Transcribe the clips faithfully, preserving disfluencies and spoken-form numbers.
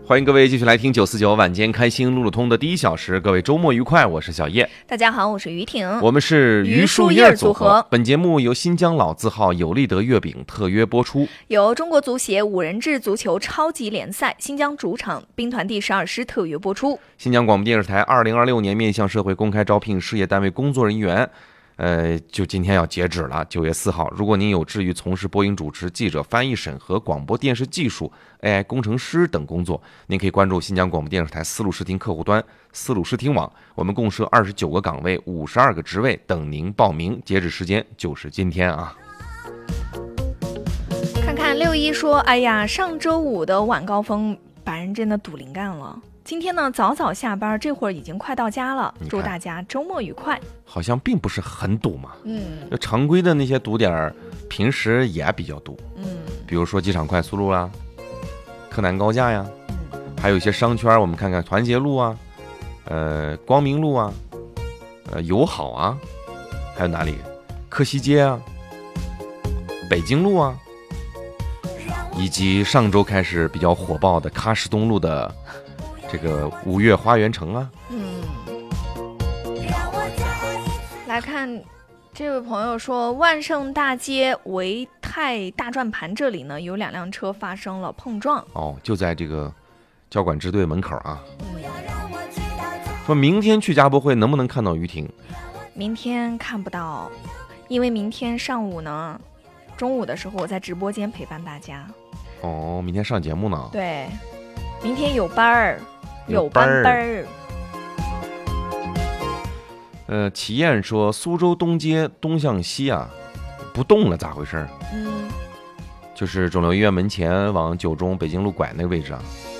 欢迎各位继续来听九四九晚间开心路路通的第一小时，各位周末愉快，我是小叶。 大家好，我是于婷， 我们是榆树叶组合。本节目由新疆老字号有利德月饼特约播出， 由中国足协五人制足球超级联赛新疆主场兵团第十二师特约播出。 新疆广播电视台二零二六年面向社会公开招聘事业单位工作人员。呃，就今天要截止了，九月四号。如果您有志于从事播音主持、记者、翻译、审核、广播电视技术、A I 工程师等工作，您可以关注新疆广播电视台丝路视听客户端、丝路视听网，我们共设二十九个岗位、五十二个职位等您报名。截止时间就是今天啊。 看看六一说，哎呀，上周五的晚高峰把人真的堵灵干了。今天呢，早早下班，这会儿已经快到家了。祝大家周末愉快。 好像并不是很堵嘛， 嗯， 常规的那些堵点，平时也比较堵， 嗯， 比如说机场快速路啦、柯南高架呀， 嗯， 还有一些商圈，我们看看团结路啊，呃，光明路啊，呃，友好啊，还有哪里？克西街啊，北京路啊，以及上周开始比较火爆的喀什东路的。这个五月花园城啊， 嗯，来看这位朋友说，万盛大街维泰大转盘这里呢，有两辆车发生了碰撞。 哦，就在这个交管支队门口啊。 嗯， 说明天去家博会能不能看到于婷？ 明天看不到，因为明天上午呢，中午的时候我在直播间陪伴大家。 哦，明天上节目呢？ 对，明天有班儿。有班班儿。 呃，齐燕说，苏州东街东向西啊，不动了，咋回事？ 嗯， 就是肿瘤医院门前往九中北京路拐那个位置啊。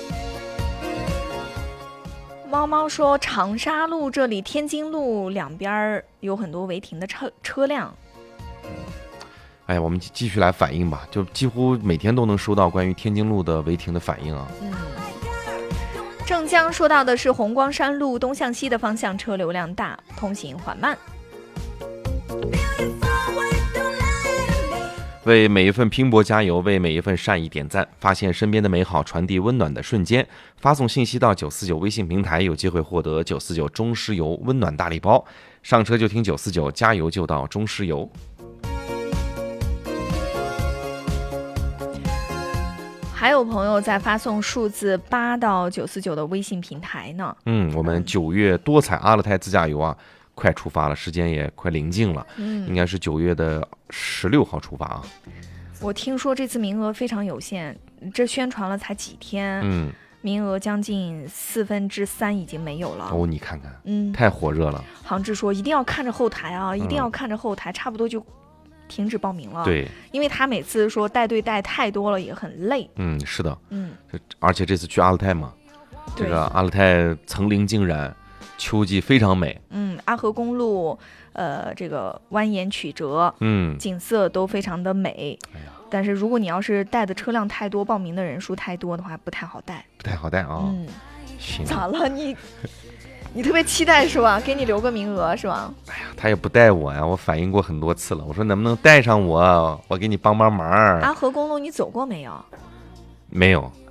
猫猫说，长沙路这里、天津路两边有很多违停的车车辆。 哎呀，我们继续来反映吧，就几乎每天都能收到关于天津路的违停的反应啊。 嗯。郑江说到的是红光山路东向西的方向车流量大，通行缓慢。 为每一份拼搏加油，为每一份善意点赞，发现身边的美好，传递温暖的瞬间。发送信息到九四九微信平台，有机会获得九四九中石油温暖大礼包。上车就听九四九，加油就到中石油。 还有朋友在发送数字八到九四九的微信平台呢。 嗯，我们九月多彩阿勒泰自驾游啊，快出发了，时间也快临近了。 嗯， 应该是九月的十六号出发啊。 我听说这次名额非常有限，这宣传了才几天， 嗯， 名额将近四分之三已经没有了。 哦，你看看， 嗯， 太火热了。 杭志说一定要看着后台啊， 嗯、 一定要看着后台，差不多就。停止报名了， 对， 因为他每次说带队带太多了也很累。 嗯，是的， 嗯， 而且这次去阿勒泰嘛，这个阿勒泰层林尽染，秋季非常美。 嗯，阿河公路，呃，这个蜿蜒曲折， 嗯， 景色都非常的美。 哎呀， 但是如果你要是带的车辆太多，报名的人数太多的话，不太好带， 不太好带啊。 嗯， 行， 咋了你？你特别期待是吧？给你留个名额是吧？ 哎呀，他也不带我呀，我反映过很多次了。我说能不能带上我，我给你帮帮忙。 阿河公路你走过没有？ 没有，